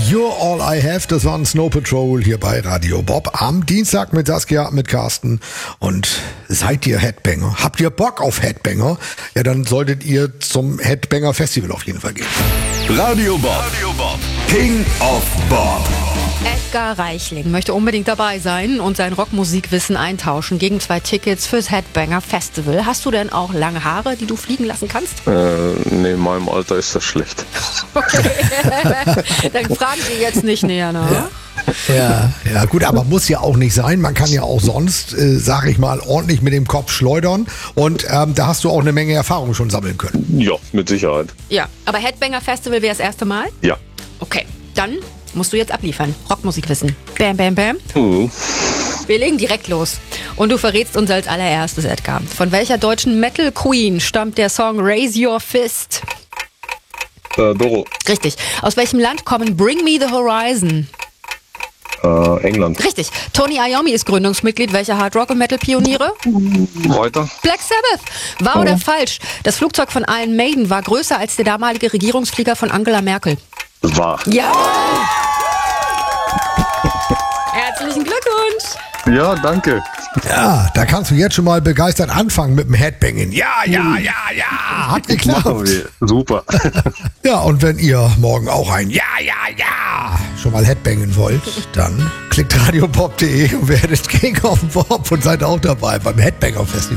You're All I Have, das war ein Snow Patrol hier bei Radio Bob am Dienstag mit Saskia, mit Carsten. Und seid ihr Headbanger? Habt ihr Bock auf Headbanger? Ja, dann solltet ihr zum Headbanger Festival auf jeden Fall gehen. Radio Bob, King of Bob. Edgar Reichling möchte unbedingt dabei sein und sein Rockmusikwissen eintauschen gegen 2 Tickets fürs Headbanger Festival. Hast du denn auch lange Haare, die du fliegen lassen kannst? Nee, in meinem Alter ist das schlecht. Okay. Dann fragen Sie jetzt nicht näher nach. Ja, gut, aber muss ja auch nicht sein. Man kann ja auch sonst, sag ich mal, ordentlich mit dem Kopf schleudern. Und da hast du auch eine Menge Erfahrung schon sammeln können. Ja, mit Sicherheit. Ja, aber Headbanger Festival wäre das erste Mal? Ja. Okay, dann musst du jetzt abliefern. Rockmusikwissen. Bam, bam, bam. Wir legen direkt los. Und du verrätst uns als allererstes, Edgar. Von welcher deutschen Metal Queen stammt der Song Raise Your Fist? Doro. Richtig. Aus welchem Land kommen Bring Me the Horizon? England. Richtig. Tony Iommi ist Gründungsmitglied welcher Hard Rock und Metal Pioniere? Weiter. Black Sabbath. Wahr oder falsch? Das Flugzeug von Iron Maiden war größer als der damalige Regierungsflieger von Angela Merkel. Wahr. Ja! Herzlichen Glückwunsch! Ja, danke. Ja, da kannst du jetzt schon mal begeistert anfangen mit dem Headbanging. Ja, hat geklappt. Machen wir. Super. Ja, und wenn ihr morgen auch ein Ja schon mal Headbangen wollt, dann klickt radiobob.de und werdet King of Bob und seid auch dabei beim Headbanger Festival.